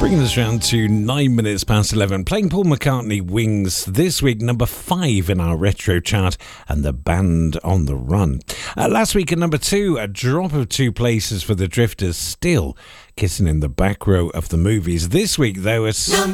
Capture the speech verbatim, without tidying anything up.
Bringing us round to nine minutes past eleven. Playing Paul McCartney, Wings. This week, number five in our retro chart, and the Band on the Run. Uh, last week at number two, a drop of two places for the Drifters, still kissing in the back row of the movies. This week, though, a